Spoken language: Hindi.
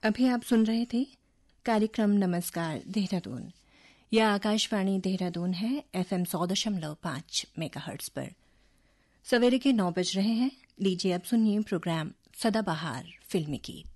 अभी आप सुन रहे थे कार्यक्रम नमस्कार देहरादून। यह आकाशवाणी देहरादून है FM 100.5 मेगाहर्ट्ज पर। सवेरे के 9 बज रहे हैं। लीजिए अब सुनिए प्रोग्राम सदाबहार फिल्मी गीत।